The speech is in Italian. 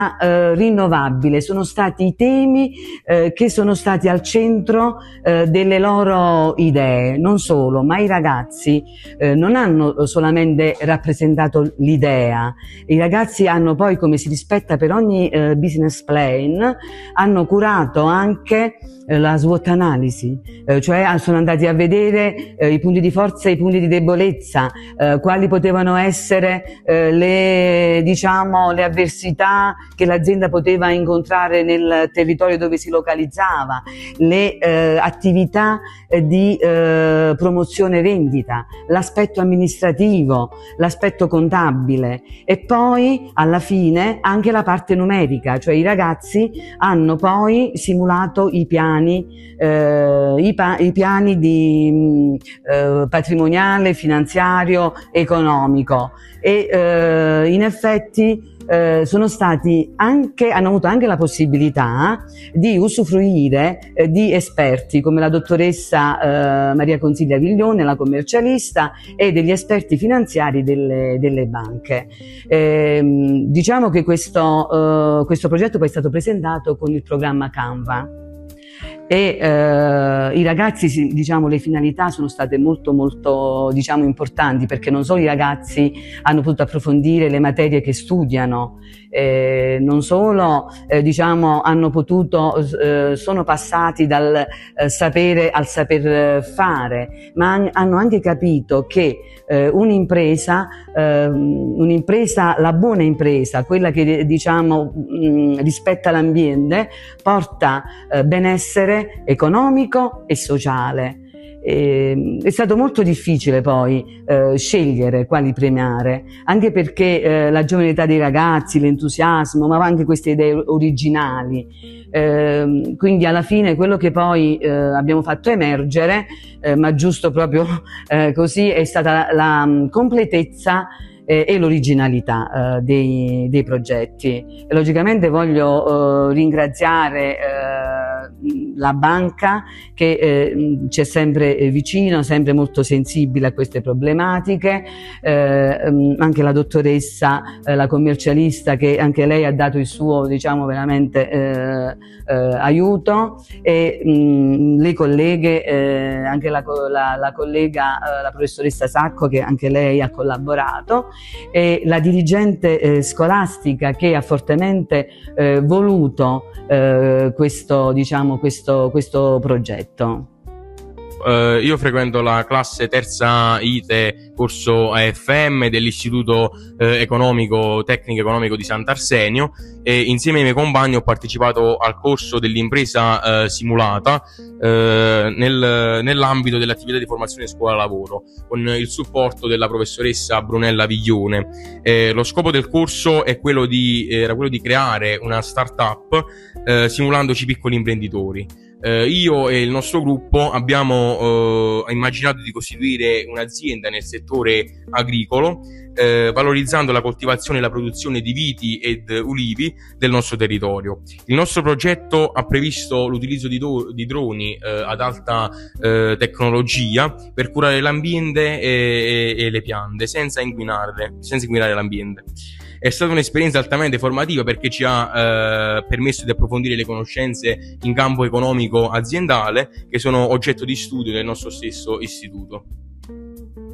rinnovabile sono stati i temi che sono stati al centro delle loro idee. Non solo, ma i ragazzi non hanno solamente rappresentato l'idea, i ragazzi hanno poi, come si rispetta per ogni business plan, hanno curato anche la SWOT analisi, cioè sono andati a vedere i punti di forza e i punti di debolezza, quali potevano essere le avversità che l'azienda poteva incontrare nel territorio dove si localizzava, le attività di promozione vendita, l'aspetto amministrativo, l'aspetto contabile e poi alla fine anche la parte numerica, cioè i ragazzi hanno poi simulato i piani di patrimoniale, finanziario, economico e in effetti hanno avuto anche la possibilità di usufruire di esperti come la dottoressa Maria Consiglia Viglione, la commercialista, e degli esperti finanziari delle banche. Diciamo che questo progetto poi è stato presentato con il programma Canva. E i ragazzi, le finalità sono state molto importanti, perché non solo i ragazzi hanno potuto approfondire le materie che studiano, non solo hanno potuto, sono passati dal sapere al saper fare, ma hanno anche capito che un'impresa, la buona impresa, quella che rispetta l'ambiente, porta benessere economico e sociale. È stato molto difficile poi scegliere quali premiare, anche perché la giovane età dei ragazzi, l'entusiasmo, ma anche queste idee originali. Quindi alla fine quello che poi abbiamo fatto emergere, ma giusto proprio così, è stata la completezza e l'originalità dei progetti. E logicamente voglio ringraziare la banca che ci è sempre vicino, sempre molto sensibile a queste problematiche, anche la dottoressa, la commercialista, che anche lei ha dato il suo veramente aiuto, e le colleghe, anche la collega, la professoressa Sacco, che anche lei ha collaborato, e la dirigente scolastica che ha fortemente voluto questo progetto. Io frequento la classe terza ITE, corso AFM dell'Istituto Tecnico Economico di Sant'Arsenio, e insieme ai miei compagni ho partecipato al corso dell'impresa simulata nell'ambito dell'attività di formazione scuola-lavoro, con il supporto della professoressa Brunella Viglione. Lo scopo del corso era quello di creare una start-up simulandoci piccoli imprenditori. Io e il nostro gruppo abbiamo immaginato di costituire un'azienda nel settore agricolo, valorizzando la coltivazione e la produzione di viti ed ulivi del nostro territorio. Il nostro progetto ha previsto l'utilizzo di droni ad alta tecnologia per curare l'ambiente e le piante senza inquinare l'ambiente. È stata un'esperienza altamente formativa, perché ci ha permesso di approfondire le conoscenze in campo economico aziendale che sono oggetto di studio del nostro stesso istituto.